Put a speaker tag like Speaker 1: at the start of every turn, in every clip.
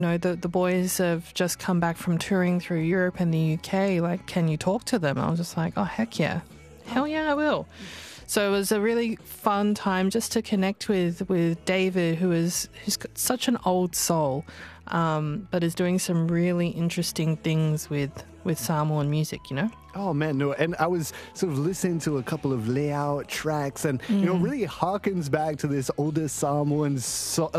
Speaker 1: know, the boys have just come back from touring through Europe and the UK. Like, can you talk to them? I was just like, oh, heck yeah. Hell yeah, I will. So it was a really fun time just to connect with David, who's got such an old soul, but is doing some really interesting things with Samoan music, you know?
Speaker 2: Oh, man, no. And I was sort of listening to a couple of layout tracks and, you know, really harkens back to this older Samoan style.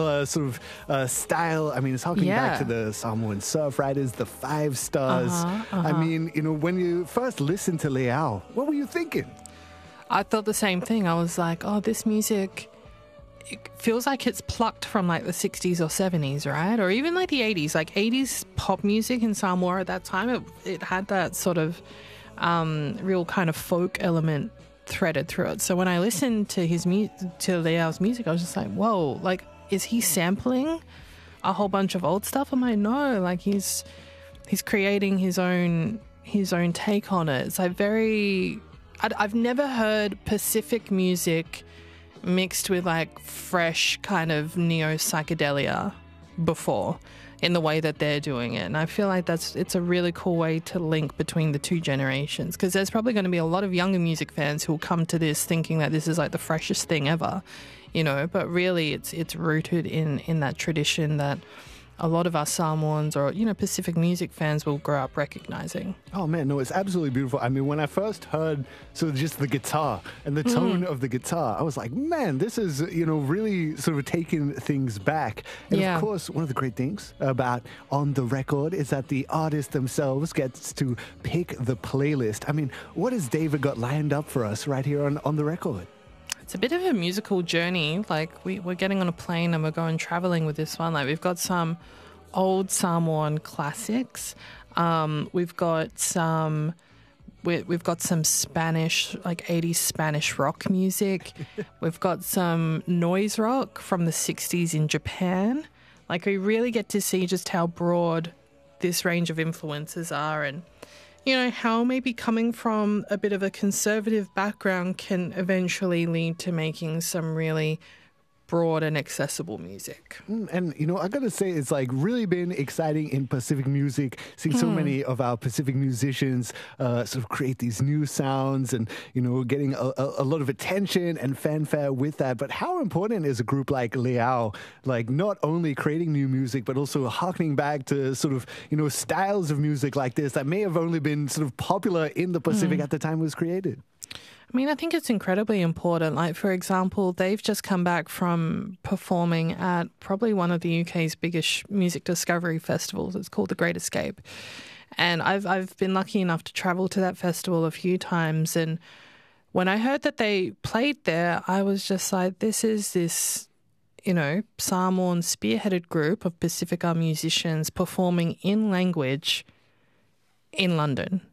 Speaker 2: I mean, it's harkening back to the Samoan Surf Riders, the Five Stars. I mean, you know, when you first listened to Leao, what were you thinking?
Speaker 1: I thought the same thing. I was like, oh, this music, it feels like it's plucked from like the 60s or 70s, right? Or even like the 80s. Like 80s pop music in Samoa at that time, it had that sort of real kind of folk element threaded through it. So when I listened to Leao's music, I was just like, whoa, like, is he sampling a whole bunch of old stuff? I'm like, no, like he's creating his own take on it. It's like I've never heard Pacific music mixed with like fresh kind of neo-psychedelia before in the way that they're doing it. And I feel like it's a really cool way to link between the two generations, because there's probably going to be a lot of younger music fans who will come to this thinking that this is like the freshest thing ever, you know, but really it's rooted in that tradition that a lot of us Samoans or, you know, Pacific music fans will grow up recognizing.
Speaker 2: Oh, man, no, it's absolutely beautiful. I mean, when I first heard sort of just the guitar and the tone of the guitar, I was like, man, this is, you know, really sort of taking things back. And of course, one of the great things about On The Record is that the artist themselves gets to pick the playlist. I mean, what has David got lined up for us right here on The Record?
Speaker 1: It's a bit of a musical journey. Like we're getting on a plane and we're going traveling with this one. Like we've got some old Samoan classics. We've got some Spanish, like 80s Spanish rock music. We've got some noise rock from the 60s in Japan. Like we really get to see just how broad this range of influences are, and you know, how maybe coming from a bit of a conservative background can eventually lead to making some really broad and accessible music.
Speaker 2: And, you know, I gotta say, it's like really been exciting in Pacific music, seeing so many of our Pacific musicians sort of create these new sounds and, you know, getting a lot of attention and fanfare with that. But how important is a group like Leao, like not only creating new music, but also harkening back to sort of, you know, styles of music like this that may have only been sort of popular in the Pacific at the time it was created?
Speaker 1: I mean, I think it's incredibly important. Like, for example, they've just come back from performing at probably one of the UK's biggest music discovery festivals. It's called The Great Escape. And I've been lucky enough to travel to that festival a few times. And when I heard that they played there, I was just like, this, you know, Samoan spearheaded group of Pacifica musicians performing in language in London.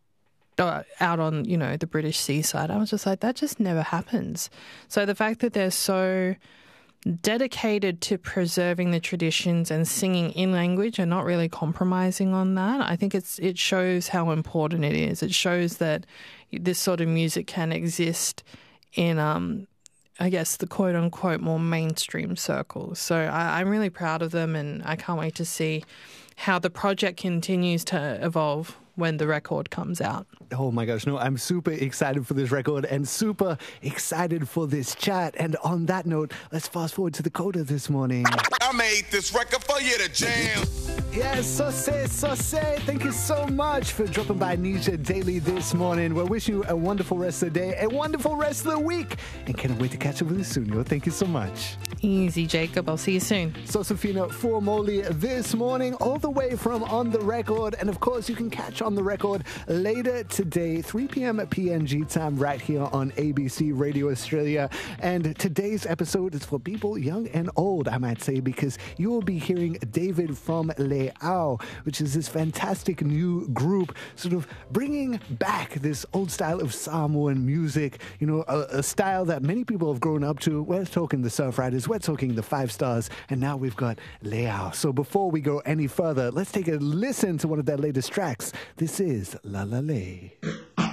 Speaker 1: Out on, you know, the British seaside. I was just like, that just never happens. So the fact that they're so dedicated to preserving the traditions and singing in language and not really compromising on that, I think it shows how important it is. It shows that this sort of music can exist in, I guess, the quote-unquote more mainstream circles. So I'm really proud of them, and I can't wait to see how the project continues to evolve when the record comes out.
Speaker 2: Oh my gosh, no, I'm super excited for this record and super excited for this chat. And on that note, let's fast forward to the coda this morning.
Speaker 3: I made this record for you to jam.
Speaker 2: Yes, Sose. Thank you so much for dropping by Nisha Daily this morning. We'll wish you a wonderful rest of the day, a wonderful rest of the week, and can't wait to catch up with you soon. Yo, thank you so much.
Speaker 1: Easy, Jacob. I'll see you soon.
Speaker 2: Sosafina for Molly this morning, all the way from On The Record. And of course, you can catch On The Record later today, 3 p.m. PNG time, right here on ABC Radio Australia. And today's episode is for people young and old, I might say, because you will be hearing David from Leao, which is this fantastic new group, sort of bringing back this old style of Samoan music, you know, a style that many people have grown up to. We're talking the Surf Riders, we're talking the Five Stars, and now we've got Leao. So before we go any further, let's take a listen to one of their latest tracks. This is La La Le.